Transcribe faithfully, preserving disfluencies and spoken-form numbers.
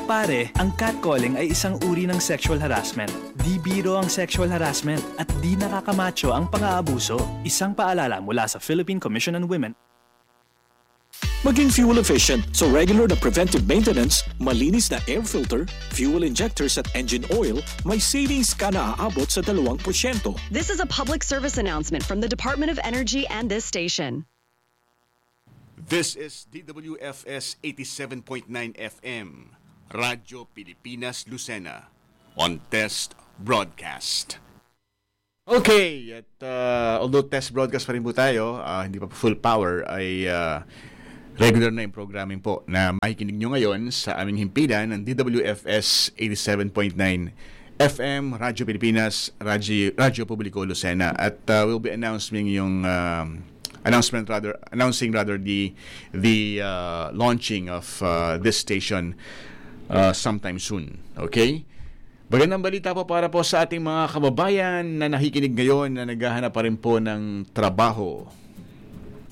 pare, ang catcalling ay isang uri ng sexual harassment. Di biro ang sexual harassment at di nakakamacho ang pang-aabuso. Isang paalala mula sa Philippine Commission on Women. Maging fuel efficient, so regular na preventive maintenance, malinis na air filter, fuel injectors at engine oil, may savings ka na aabot sa dalawang porsyento. This is a public service announcement from the Department of Energy and this station. This is D W F S eighty-seven point nine F M, Radyo Pilipinas Lucena, on test broadcast. Okay, at uh, although test broadcast pa rin po tayo, uh, hindi pa full power, ay uh, regular na yung programming po na makikinig nyo ngayon sa aming himpilan ng D W F S eighty-seven point nine F M, Radyo Pilipinas, Radyo, Radyo Publiko Lucena. At uh, we'll be announcing yung um, announcement rather announcing rather the the uh, launching of uh, this station uh, sometime soon. Okay? Magandang balita po para po sa ating mga kababayan na nakikinig ngayon na naghahanap pa rin po ng trabaho.